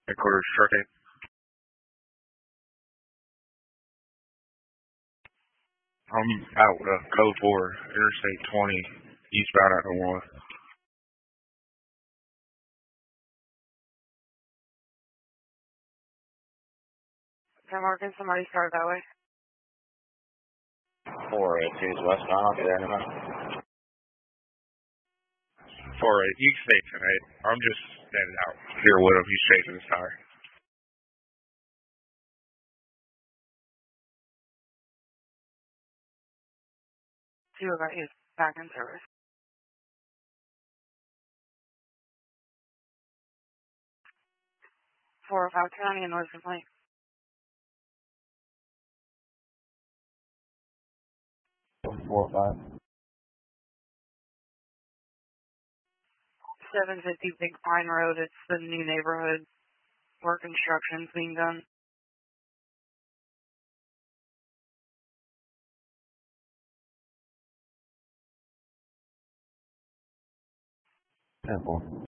Headquarters, Shark. I'm out code 4, Interstate 20, eastbound out of 1. San Morgan, somebody started that way. 482 is westbound. I'll be there in a minute. 4-8, you can stay tonight. I'm just standing out here with him. He's chasing his tire. Two about you back in service. 405 County and North Complaint. Four or five. 750 Big Pine Road. It's the new neighborhood where construction's being done. Temple.